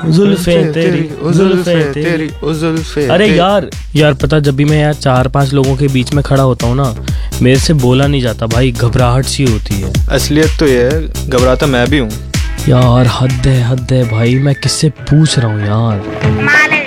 जुल्फे तेरी, जुल्फे तेरी, जुल्फे। अरे यार पता, जब भी मैं यार 4-5 लोगों के बीच में खड़ा होता हूँ ना, मेरे से बोला नहीं जाता भाई, घबराहट सी होती है। असलियत तो ये है, घबराता मैं भी हूँ यार हद है भाई, मैं किससे पूछ रहा हूँ यार।